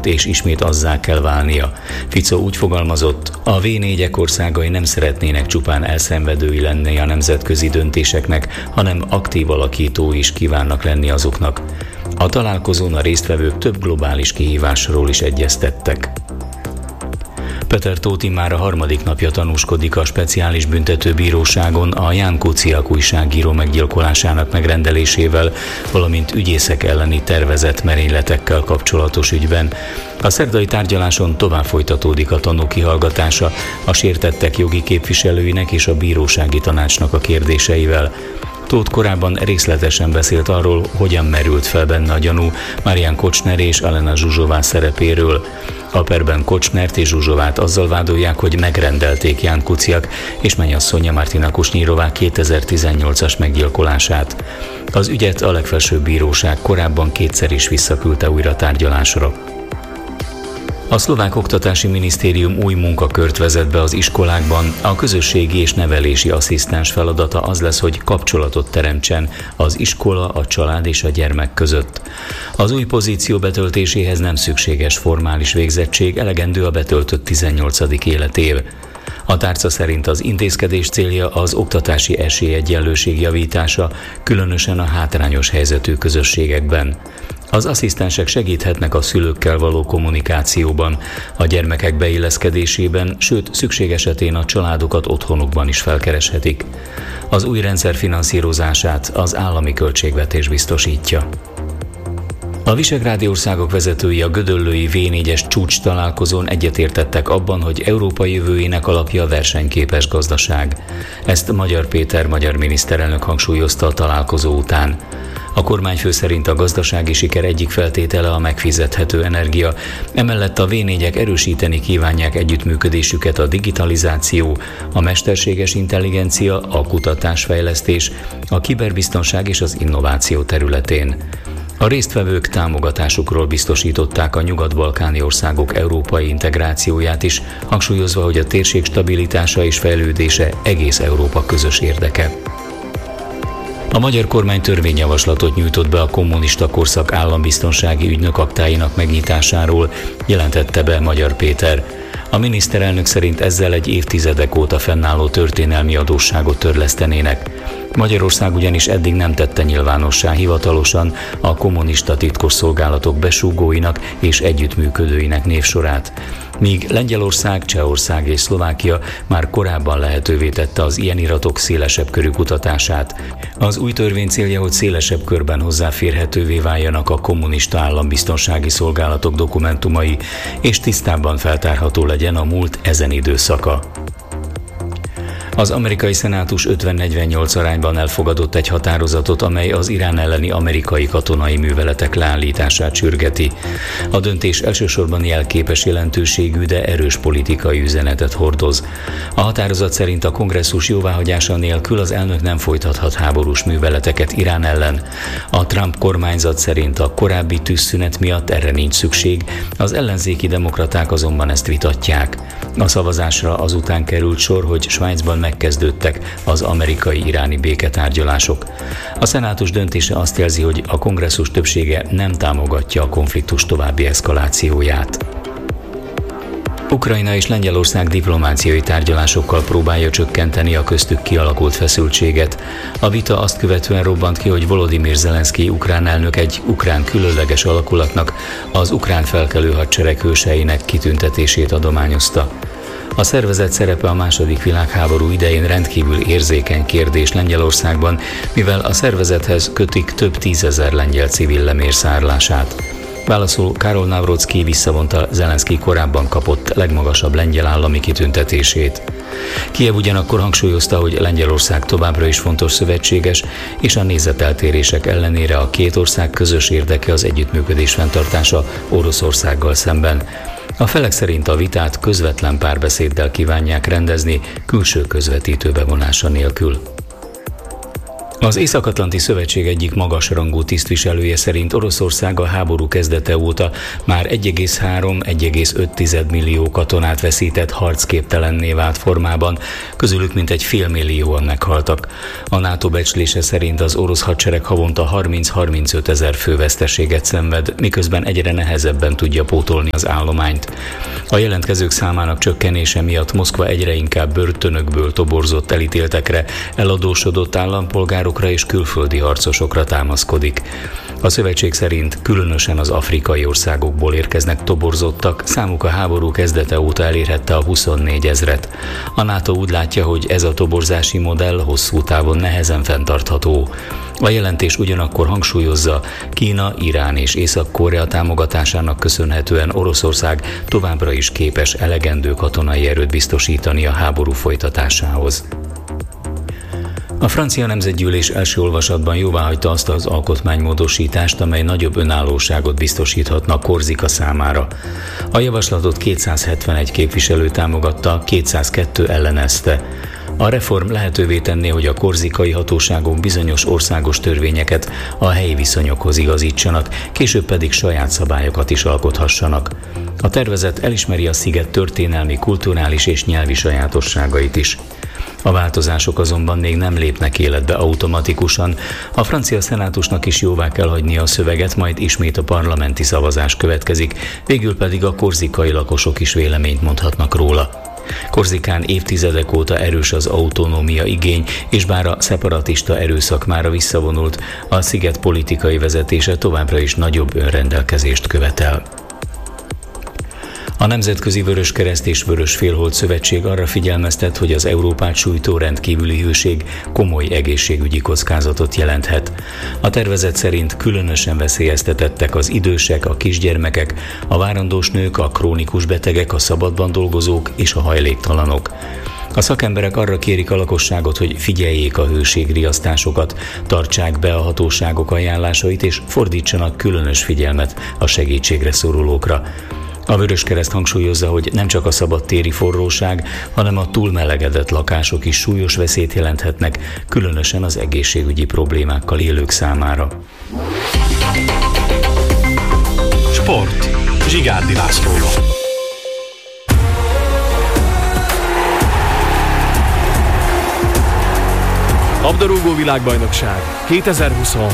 volt és ismét azzá kell válnia. Fico úgy fogalmazott, a V4-ek országai nem szeretnének csupán elszenvedői lenni a nemzetközi döntéseknek, hanem aktív alakítói is kívánnak lenni azoknak. A találkozón a résztvevők több globális kihívásról is egyeztettek. Peter Tóth már a harmadik napja tanúskodik a speciális büntetőbíróságon a Ján Kuciak újságíró meggyilkolásának megrendelésével, valamint ügyészek elleni tervezett merényletekkel kapcsolatos ügyben. A szerdai tárgyaláson tovább folytatódik a tanú kihallgatása a sértettek jogi képviselőinek és a bírósági tanácsnak a kérdéseivel. Tóth korábban részletesen beszélt arról, hogyan merült fel benne a gyanú Marian Kocsner és Alena Zsuzsová szerepéről. A perben Kocsnert és Zsuzsovát azzal vádolják, hogy megrendelték Ján Kuciak és mennyasszonya Martina Kusnyírová 2018-as meggyilkolását. Az ügyet a legfelsőbb bíróság korábban kétszer is visszaküldte újra tárgyalásra. A szlovák oktatási minisztérium új munkakört vezet be az iskolákban. A közösségi és nevelési asszisztens feladata az lesz, hogy kapcsolatot teremtsen az iskola, a család és a gyermek között. Az új pozíció betöltéséhez nem szükséges formális végzettség, elegendő a betöltött 18. életév. A tárca szerint az intézkedés célja az oktatási esélyegyenlőség javítása, különösen a hátrányos helyzetű közösségekben. Az asszisztensek segíthetnek a szülőkkel való kommunikációban, a gyermekek beilleszkedésében, sőt, szükség esetén a családokat otthonukban is felkereshetik. Az új rendszer finanszírozását az állami költségvetés biztosítja. A visegrádi országok vezetői a gödöllői V4-es csúcs találkozón egyetértettek abban, hogy Európa jövőjének alapja a versenyképes gazdaság. Ezt Magyar Péter magyar miniszterelnök hangsúlyozta a találkozó után. A kormányfő szerint a gazdasági siker egyik feltétele a megfizethető energia, emellett a V4-ek erősíteni kívánják együttműködésüket a digitalizáció, a mesterséges intelligencia, a kutatásfejlesztés, a kiberbiztonság és az innováció területén. A résztvevők támogatásukról biztosították a nyugat-balkáni országok európai integrációját is, hangsúlyozva, hogy a térség stabilitása és fejlődése egész Európa közös érdeke. A magyar kormány törvényjavaslatot nyújtott be a kommunista korszak állambiztonsági ügynök aktáinak megnyitásáról, jelentette be Magyar Péter. A miniszterelnök szerint ezzel egy évtizedek óta fennálló történelmi adósságot törlesztenének. Magyarország ugyanis eddig nem tette nyilvánossá hivatalosan a kommunista titkosszolgálatok besúgóinak és együttműködőinek névsorát, míg Lengyelország, Csehország és Szlovákia már korábban lehetővé tette az ilyen iratok szélesebb körű kutatását. Az új törvény célja, hogy szélesebb körben hozzáférhetővé váljanak a kommunista állambiztonsági szolgálatok dokumentumai, és tisztábban feltárható legyen a múlt ezen időszaka. Az amerikai szenátus 50-48 arányban elfogadott egy határozatot, amely az Irán elleni amerikai katonai műveletek leállítását sürgeti. A döntés elsősorban jelképes jelentőségű, de erős politikai üzenetet hordoz. A határozat szerint a kongresszus jóváhagyása nélkül az elnök nem folytathat háborús műveleteket Irán ellen. A Trump kormányzat szerint a korábbi tűzszünet miatt erre nincs szükség, az ellenzéki demokraták azonban ezt vitatják. A szavazásra azután került sor, hogy Svájcban megkezdődtek az amerikai-iráni béketárgyalások. A szenátus döntése azt jelzi, hogy a kongresszus többsége nem támogatja a konfliktus további eszkalációját. Ukrajna és Lengyelország diplomáciai tárgyalásokkal próbálja csökkenteni a köztük kialakult feszültséget. A vita azt követően robbant ki, hogy Volodymyr Zelenszkij ukrán elnök egy ukrán különleges alakulatnak, az ukrán felkelő hadsereg hőseinek kitüntetését adományozta. A szervezet szerepe a II. Világháború idején rendkívül érzékeny kérdés Lengyelországban, mivel a szervezethez kötik több tízezer lengyel civil lemérszárlását. Válaszul Karol Nawrocki visszavonta Zelenszkij korábban kapott legmagasabb lengyel állami kitüntetését. Kijev ugyanakkor hangsúlyozta, hogy Lengyelország továbbra is fontos szövetséges, és a nézeteltérések ellenére a két ország közös érdeke az együttműködés fenntartása Oroszországgal szemben. A felek szerint a vitát közvetlen párbeszéddel kívánják rendezni, külső közvetítő bevonása nélkül. Az Észak-Atlanti Szövetség egyik magasrangú tisztviselője szerint Oroszország a háború kezdete óta már 1,3-1,5 millió katonát veszített harcképtelenné vált formában, közülük mintegy 500 000-an meghaltak. A NATO becslése szerint az orosz hadsereg havonta 30-35 ezer fő veszteséget szenved, miközben egyre nehezebben tudja pótolni az állományt. A jelentkezők számának csökkenése miatt Moszkva egyre inkább börtönökből toborzott elítéltekre, eladósodott állampolgárokra és külföldi harcosokra támaszkodik. A szövetség szerint különösen az afrikai országokból érkeznek toborzottak, számuk a háború kezdete óta elérhette a 24 000-et. A NATO úgy látja, hogy ez a toborzási modell hosszú távon nehezen fenntartható. A jelentés ugyanakkor hangsúlyozza, Kína, Irán és Észak-Korea támogatásának köszönhetően Oroszország továbbra is képes elegendő katonai erőt biztosítani a háború folytatásához. A francia nemzetgyűlés első olvasatban jóváhagyta azt az alkotmánymódosítást, amely nagyobb önállóságot biztosíthatna Korzika számára. A javaslatot 271 képviselő támogatta, 202 ellenezte. A reform lehetővé tenné, hogy a korzikai hatóságok bizonyos országos törvényeket a helyi viszonyokhoz igazítsanak, később pedig saját szabályokat is alkothassanak. A tervezet elismeri a sziget történelmi, kulturális és nyelvi sajátosságait is. A változások azonban még nem lépnek életbe automatikusan. A francia szenátusnak is jóvá kell hagynia a szöveget, majd ismét a parlamenti szavazás következik, végül pedig a korzikai lakosok is véleményt mondhatnak róla. Korzikán évtizedek óta erős az autonómia igény, és bár a szeparatista erőszak mára visszavonult, a sziget politikai vezetése továbbra is nagyobb önrendelkezést követel. A Nemzetközi Vöröskereszt és Vörösfélhold Szövetség arra figyelmeztet, hogy az Európát sújtó rendkívüli hőség komoly egészségügyi kockázatot jelenthet. A tervezet szerint különösen veszélyeztetettek az idősek, a kisgyermekek, a várandós nők, a krónikus betegek, a szabadban dolgozók és a hajléktalanok. A szakemberek arra kérik a lakosságot, hogy figyeljék a hőségriasztásokat, tartsák be a hatóságok ajánlásait és fordítsanak különös figyelmet a segítségre szorulókra. A Vöröskereszt hangsúlyozza, hogy nem csak a szabadtéri forróság, hanem a túlmelegedett lakások is súlyos veszélyt jelenthetnek, különösen az egészségügyi problémákkal élők számára. Sport. Zsigárdi Lászlóval. Labdarúgó világbajnokság 2026.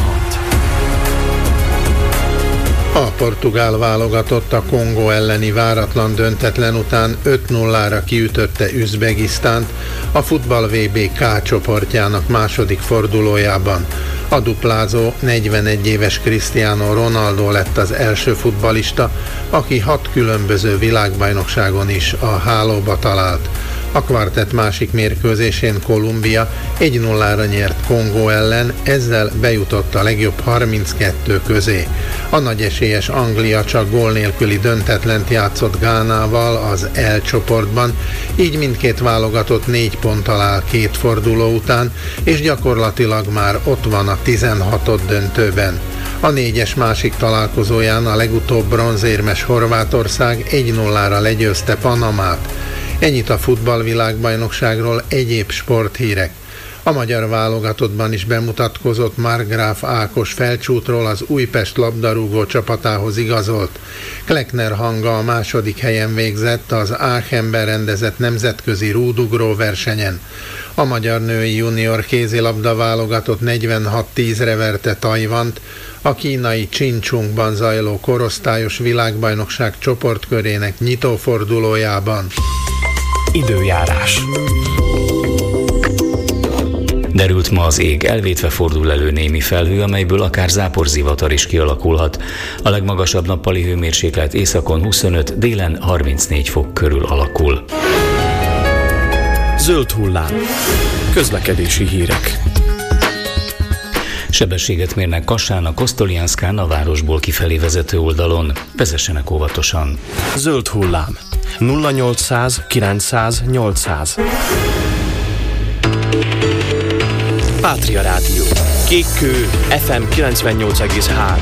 A portugál válogatott a Kongó elleni váratlan döntetlen után 5-0-ra kiütötte Üzbegisztánt a futball VB K csoportjának második fordulójában. A duplázó 41 éves Cristiano Ronaldo lett az első futballista, aki 6 különböző világbajnokságon is a hálóba talált. A kvartett másik mérkőzésén Kolumbia 1-0-ra nyert Kongó ellen, ezzel bejutott a legjobb 32 közé. A nagyesélyes Anglia csak gól nélküli döntetlent játszott Gánával az L csoportban, így mindkét válogatott 4 ponttal áll 2 forduló után, és gyakorlatilag már ott van a 16. döntőben. A 4-es másik találkozóján a legutóbb bronzérmes Horvátország 1-0-ra legyőzte Panamát. Ennyit a futballvilágbajnokságról, egyéb sporthírek. A magyar válogatottban is bemutatkozott Markgraf Ákos Felcsútról az Újpest labdarúgó csapatához igazolt. Kleckner Hanga a második helyen végzett az Aachenben rendezett nemzetközi rúdugró versenyen. A magyar női junior kézilabda válogatott 46-10-re verte Tajvant, a kínai Csincsungban zajló korosztályos világbajnokság csoportkörének nyitófordulójában. Időjárás. Derült ma az ég, elvétve fordul elő némi felhő, amelyből akár záporzivatar is kialakulhat. A legmagasabb nappali hőmérséklet északon 25, délen 34 fok körül alakul. Zöld hullám. Közlekedési hírek. Sebességet mérnek Kassán, a Kosztoljanszkán, a városból kifelé vezető oldalon. Vezessenek óvatosan. Zöld hullám. 0800 900 800. Pátria Rádió. Kékkő FM 98,3.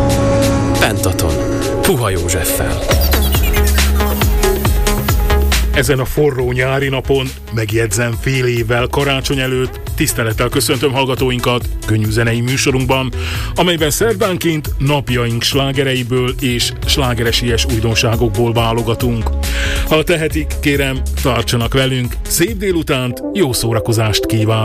Pentaton. Puha Józseffel. Ezen a forró nyári napon, megjegyzem fél évvel karácsony előtt, tisztelettel köszöntöm hallgatóinkat könnyű zenei műsorunkban, amelyben szerdánként napjaink slágereiből és slágeresies újdonságokból válogatunk. Ha tehetik, kérem, tartsanak velünk, szép délutánt, jó szórakozást kívánok!